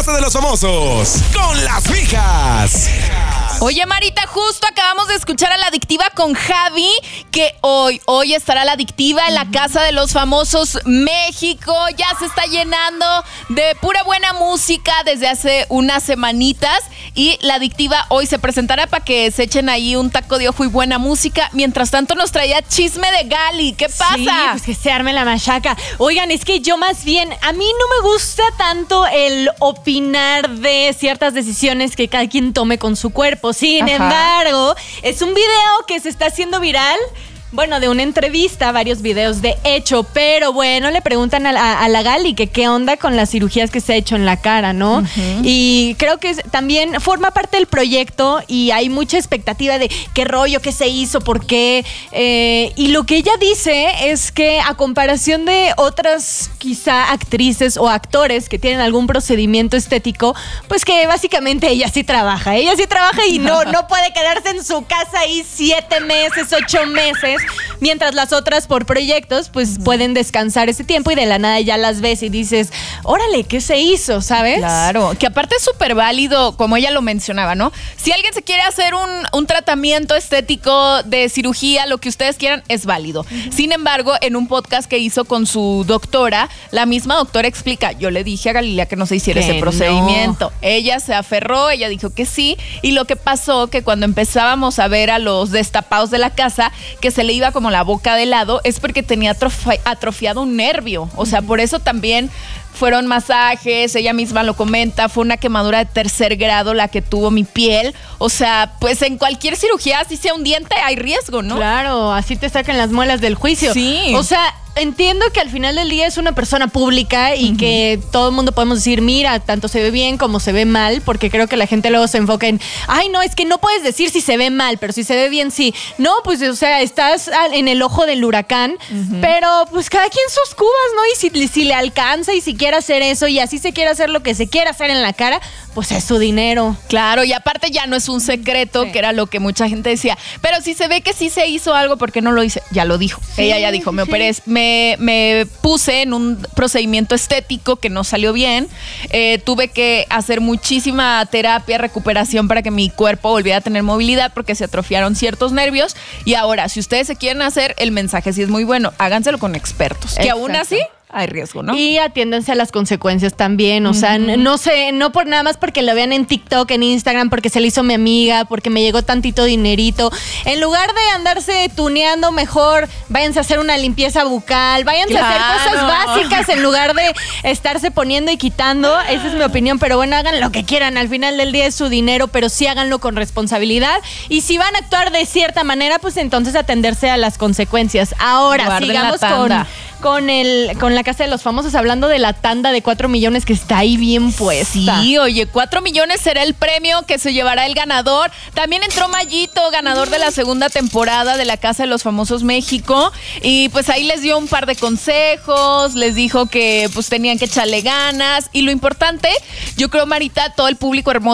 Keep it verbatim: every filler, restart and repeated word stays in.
Casa de los Famosos con las mijas. Oye, Marita, justo acabamos de escuchar a La Adictiva con Javi, que hoy, hoy estará La Adictiva en la Casa de los Famosos México. Ya se está llenando de pura buena música desde hace unas semanitas. Y La Adictiva hoy se presentará para que se echen ahí un taco de ojo y buena música. Mientras tanto nos traía chisme de Gali. ¿Qué pasa? Sí, pues que se arme la machaca. Oigan, es que yo más bien, a mí no me gusta tanto el opinar de ciertas decisiones que cada quien tome con su cuerpo. Sin Ajá. embargo, es un video que se está haciendo viral. Bueno, de una entrevista, varios videos de hecho, pero bueno, le preguntan a la, a la Gali que qué onda con las cirugías que se ha hecho en la cara, ¿no? Uh-huh. Y creo que es, también forma parte del proyecto y hay mucha expectativa de qué rollo, qué se hizo, por qué. Eh, y lo que ella dice es que a comparación de otras quizá actrices o actores que tienen algún procedimiento estético, pues que básicamente ella sí trabaja. Ella sí trabaja y no, no puede quedarse en su casa ahí siete meses, ocho meses. Mientras las otras por proyectos pues pueden descansar ese tiempo y de la nada ya las ves y dices, órale, ¿qué se hizo? ¿Sabes? Claro, que aparte es súper válido, como ella lo mencionaba, ¿no? Si alguien se quiere hacer un, un tratamiento estético de cirugía, lo que ustedes quieran, es válido. Uh-huh. Sin embargo, en un podcast que hizo con su doctora, la misma doctora explica, yo le dije a Galilea que no se hiciera ese procedimiento. No. Ella se aferró, ella dijo que sí, y lo que pasó que cuando empezábamos a ver a los destapados de la casa, que se le iba como la boca de lado, es porque tenía atrofi- atrofiado un nervio. O sea, por eso también fueron masajes, ella misma lo comenta, fue una quemadura de tercer grado la que tuvo mi piel. O sea, pues en cualquier cirugía, si sea un diente, hay riesgo, ¿no? Claro, así te sacan las muelas del juicio. Sí. O sea, entiendo que al final del día es una persona pública y uh-huh. que todo el mundo podemos decir, mira, tanto se ve bien como se ve mal, porque creo que la gente luego se enfoca en, ay, no, es que no puedes decir si se ve mal, pero si se ve bien, sí. No, pues, o sea, estás en el ojo del huracán, uh-huh. pero pues cada quien sus cubas, ¿no? Y si, si le alcanza y si quiere hacer eso y así se quiere hacer lo que se quiera hacer en la cara, pues es su dinero. Claro, y aparte ya no es un secreto, sí. que era lo que mucha gente decía, pero si se ve que sí se hizo algo, ¿por qué no lo hice? Ya lo dijo. Sí, ella ya dijo, me sí. operé, me Me, me puse en un procedimiento estético que no salió bien. Eh, tuve que hacer muchísima terapia, recuperación para que mi cuerpo volviera a tener movilidad porque se atrofiaron ciertos nervios. Y ahora, si ustedes se quieren hacer, el mensaje sí es muy bueno. Háganselo con expertos. Exacto. Que aún así hay riesgo, ¿no? Y atiéndanse a las consecuencias también, o uh-huh. sea, no sé, no por nada más porque lo vean en TikTok, en Instagram, porque se le hizo mi amiga, porque me llegó tantito dinerito. En lugar de andarse tuneando, mejor váyanse a hacer una limpieza bucal, váyanse claro. a hacer cosas básicas en lugar de estarse poniendo y quitando. Esa es mi opinión, pero bueno, hagan lo que quieran. Al final del día es su dinero, pero sí háganlo con responsabilidad. Y si van a actuar de cierta manera, pues entonces atenderse a las consecuencias. Ahora, Guarden sigamos con, con, el, con la Casa de los Famosos, hablando de la tanda de cuatro millones que está ahí bien puesta. Sí, oye, cuatro millones será el premio que se llevará el ganador. También entró Mayito, ganador de la segunda temporada de la Casa de los Famosos México, y pues ahí les dio un par de consejos, les dijo que pues tenían que echarle ganas, y lo importante, yo creo, Marita, todo el público hermoso